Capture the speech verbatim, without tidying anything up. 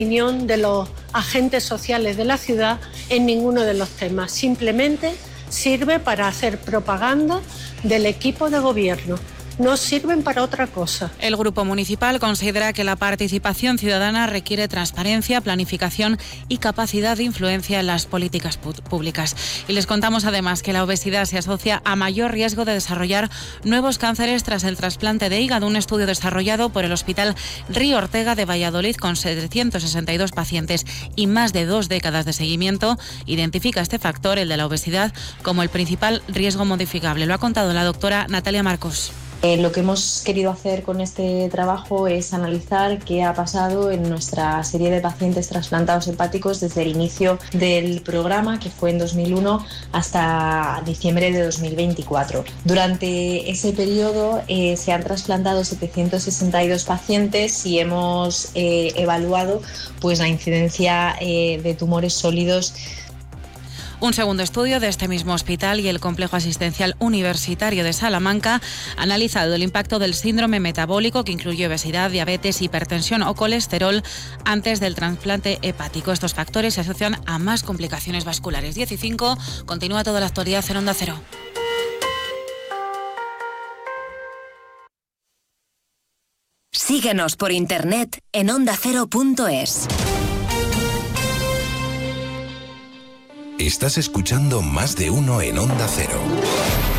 opinión de los agentes sociales de la ciudad en ninguno de los temas. Simplemente sirve para hacer propaganda del equipo de gobierno. No sirven para otra cosa. El Grupo Municipal considera que la participación ciudadana requiere transparencia, planificación y capacidad de influencia en las políticas públicas. Y les contamos además que la obesidad se asocia a mayor riesgo de desarrollar nuevos cánceres tras el trasplante de hígado. Un estudio desarrollado por el Hospital Río Ortega de Valladolid con setecientos sesenta y dos pacientes y más de dos décadas de seguimiento identifica este factor, el de la obesidad, como el principal riesgo modificable. Lo ha contado la doctora Natalia Marcos. Eh, lo que hemos querido hacer con este trabajo es analizar qué ha pasado en nuestra serie de pacientes trasplantados hepáticos desde el inicio del programa, que fue en dos mil uno, hasta diciembre de dos mil veinticuatro. Durante ese periodo eh, se han trasplantado setecientos sesenta y dos pacientes y hemos eh, evaluado pues, la incidencia eh, de tumores sólidos. Un segundo estudio de este mismo hospital y el Complejo Asistencial Universitario de Salamanca ha analizado el impacto del síndrome metabólico, que incluye obesidad, diabetes, hipertensión o colesterol, antes del trasplante hepático. Estos factores se asocian a más complicaciones vasculares. diez y cinco, continúa toda la actualidad en Onda Cero. Síguenos por internet en onda cero punto es. Estás escuchando Más de Uno en Onda Cero.